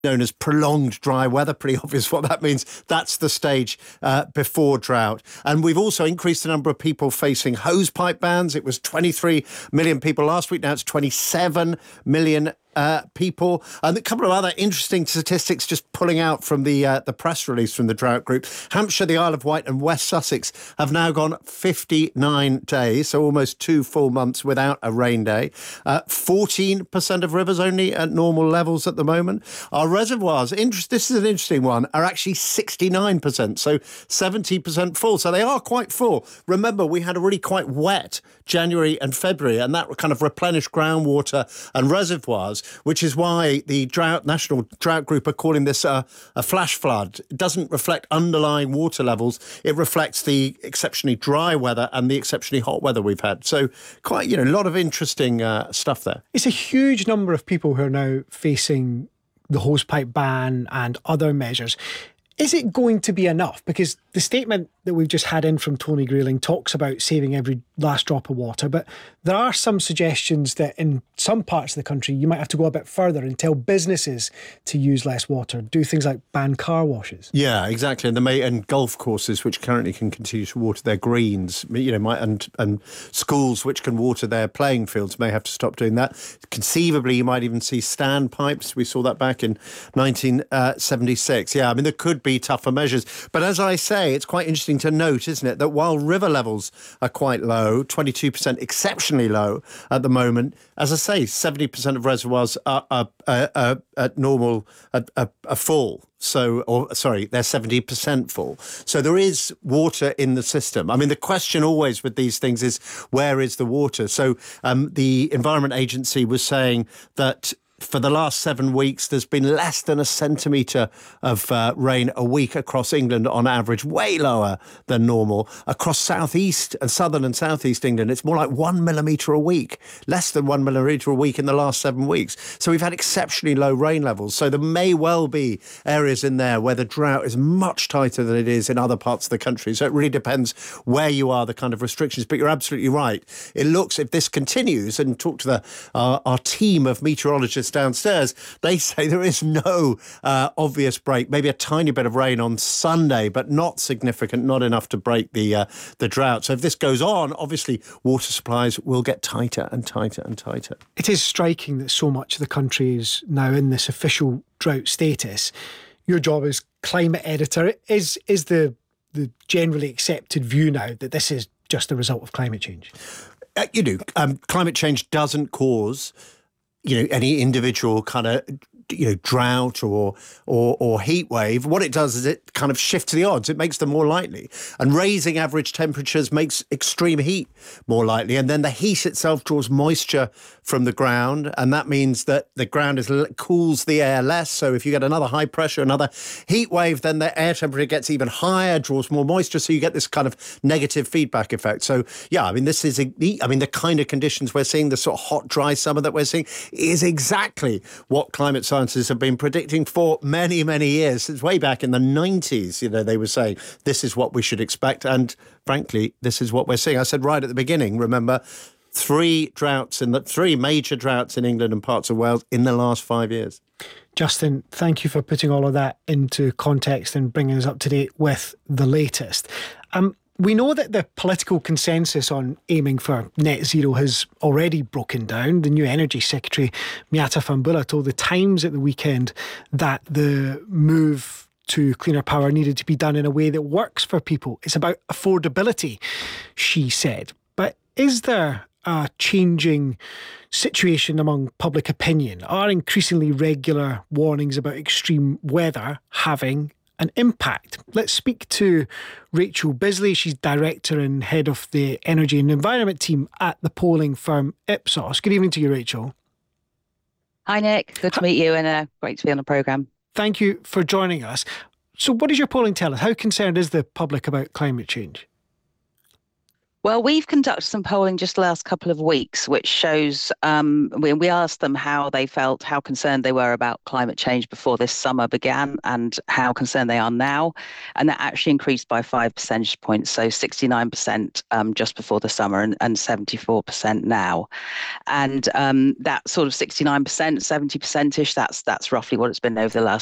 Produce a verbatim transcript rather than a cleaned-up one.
known as prolonged dry weather. Pretty obvious what that means. That's the stage uh, before drought. And we've also increased the number of people facing hosepipe bans. It was twenty-three million people last week. Now it's twenty-seven million Uh, people. And a couple of other interesting statistics just pulling out from the uh, the press release from the drought group. Hampshire, the Isle of Wight and West Sussex have now gone fifty-nine days, so almost two full months without a rain day. Uh, fourteen percent of rivers only at normal levels at the moment. Our reservoirs, interest, this is an interesting one, are actually sixty-nine percent, so seventy percent full. So they are quite full. Remember, we had a really quite wet January and February, and that kind of replenished groundwater and reservoirs, which is why the drought National Drought Group are calling this uh, a flash flood. It doesn't reflect underlying water levels. It reflects the exceptionally dry weather and the exceptionally hot weather we've had. So quite, you know, a lot of interesting uh, stuff there. It's a huge number of people who are now facing the hosepipe ban and other measures. Is it going to be enough? Because the statement that we've just had in from Tony Grayling talks about saving every last drop of water, but there are some suggestions that in some parts of the country you might have to go a bit further and tell businesses to use less water, do things like ban car washes. Yeah, exactly. And the may and golf courses, which currently can continue to water their greens, you know, might, and and schools which can water their playing fields may have to stop doing that. Conceivably, you might even see standpipes. We saw that back in nineteen seventy-six. Yeah, I mean, there could be tougher measures. But as I say, it's quite interesting to note, isn't it, that while river levels are quite low, twenty-two percent exceptionally low at the moment, as I say, seventy percent of reservoirs are, are, are, are at normal, are, are, are full. So, or sorry, they're seventy percent full. So there is water in the system. I mean, the question always with these things is, where is the water? So um, the Environment Agency was saying that for the last seven weeks, there's been less than a centimetre of uh, rain a week across England on average, way lower than normal. Across southeast and southern and southeast England, it's more like one millimetre a week, less than one millimetre a week in the last seven weeks. So we've had exceptionally low rain levels. So there may well be areas in there where the drought is much tighter than it is in other parts of the country. So it really depends where you are, the kind of restrictions. But you're absolutely right. It looks, if this continues, and talk to the uh, our team of meteorologists downstairs, they say there is no uh, obvious break. Maybe a tiny bit of rain on Sunday, but not significant, not enough to break the uh, the drought. So if this goes on, obviously water supplies will get tighter and tighter and tighter. It is striking that so much of the country is now in this official drought status. Your job as climate editor, is is the the generally accepted view now that this is just a result of climate change? Uh, you do. Um, climate change doesn't cause, you know, any individual kind of, you know, drought or, or or heat wave. What it does is it kind of shifts the odds. It makes them more likely. And raising average temperatures makes extreme heat more likely. And then the heat itself draws moisture from the ground. And that means that the ground is cools the air less. So if you get another high pressure, another heat wave, then the air temperature gets even higher, draws more moisture. So you get this kind of negative feedback effect. So, yeah, I mean, this is, a, I mean, the kind of conditions we're seeing, the sort of hot, dry summer that we're seeing, is exactly what climate scientists have been predicting for many, many years. Since way back in the nineties, you know, they were saying this is what we should expect. And frankly, this is what we're seeing. I said right at the beginning, remember, three droughts in the three major droughts in England and parts of Wales in the last five years. Justin, thank you for putting all of that into context and bringing us up to date with the latest. Um, We know that the political consensus on aiming for net zero has already broken down. The new Energy Secretary, Miatta Fahnbulleh, told The Times at the weekend that the move to cleaner power needed to be done in a way that works for people. It's about affordability, she said. But is there a changing situation among public opinion? Are increasingly regular warnings about extreme weather having an impact? Let's speak to Rachel Bisley. She's director and head of the energy and environment team at the polling firm Ipsos. Good evening to you, Rachel. Hi, Nick. Good to meet you, and uh, great to be on the programme. Thank you for joining us. So what does your polling tell us? How concerned is the public about climate change? Well, we've conducted some polling just the last couple of weeks, which shows um, we, we asked them how they felt, how concerned they were about climate change before this summer began, and how concerned they are now. And that actually increased by five percentage points. So sixty-nine percent um, just before the summer and, and seventy-four percent now. And um, that sort of sixty-nine percent, seventy percent ish, that's, that's roughly what it's been over the last